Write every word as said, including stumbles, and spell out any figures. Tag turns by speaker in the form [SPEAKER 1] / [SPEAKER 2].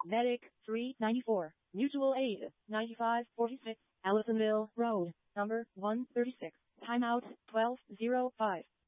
[SPEAKER 1] Medic, three ninety-four. Mutual Aid, ninety-five forty-six. Allisonville Road, number one thirty-six. Timeout, twelve oh five.